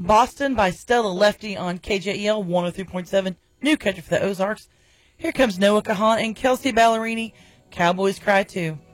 Boston by Stella Lefty on KJEL 103.7, New Country for the Ozarks. Here comes Noah Kahan and Kelsey Ballerini, Cowboys Cry Too.